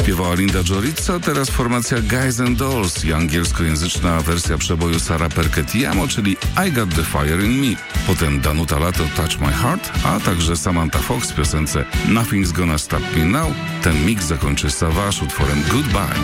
Śpiewała Linda Jorizza, teraz formacja Guys and Dolls i angielskojęzyczna wersja przeboju Sara Perketiamo, czyli I Got the Fire in Me. Potem Danuta Lato Touch My Heart, a także Samantha Fox w piosence Nothing's Gonna Stop Me Now. Ten mix zakończy Savage utworem Goodbye.